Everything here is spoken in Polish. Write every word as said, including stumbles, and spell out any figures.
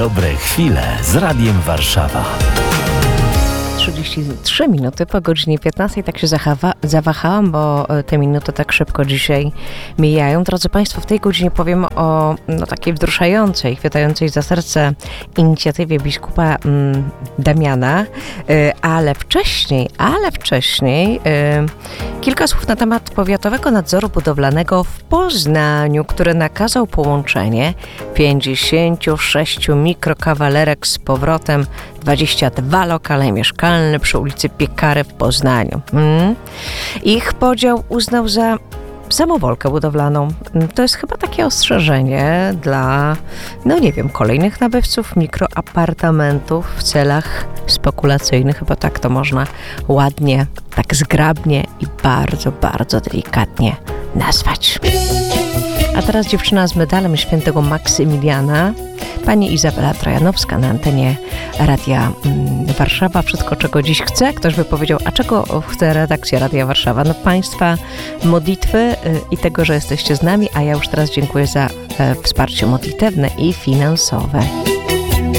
Dobre chwile z Radiem Warszawa. trzydzieści trzy minuty po godzinie piętnastej. Tak się zachawa, zawahałam, bo te minuty tak szybko dzisiaj mijają. Drodzy Państwo, w tej godzinie powiem o no, takiej wzruszającej, chwytającej za serce inicjatywie biskupa mm, Damiana, y, ale wcześniej, ale wcześniej y, kilka słów na temat Powiatowego Nadzoru Budowlanego w Poznaniu, który nakazał połączenie pięćdziesięciu sześciu mikrokawalerek z powrotem dwadzieścia dwa lokale mieszkalne przy ulicy Piekary w Poznaniu. Hmm. Ich podział uznał za samowolkę budowlaną. To jest chyba takie ostrzeżenie dla, no nie wiem, kolejnych nabywców mikroapartamentów w celach spekulacyjnych. Chyba tak to można ładnie, tak zgrabnie i bardzo, bardzo delikatnie nazwać. A teraz dziewczyna z medalem świętego Maksymiliana, pani Izabela Trojanowska na antenie Radia Warszawa. Wszystko, czego dziś chce. Ktoś by powiedział, a czego chce redakcja Radia Warszawa? No Państwa modlitwy i tego, że jesteście z nami, a ja już teraz dziękuję za wsparcie modlitewne i finansowe.